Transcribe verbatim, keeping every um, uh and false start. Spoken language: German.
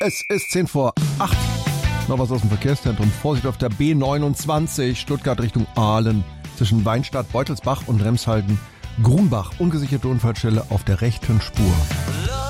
Es ist zehn vor acht. Noch was aus dem Verkehrszentrum. Vorsicht auf der B neunundzwanzig, Stuttgart Richtung Aalen. Zwischen Weinstadt, Beutelsbach und Remshalden. Grunbach, ungesicherte Unfallstelle auf der rechten Spur.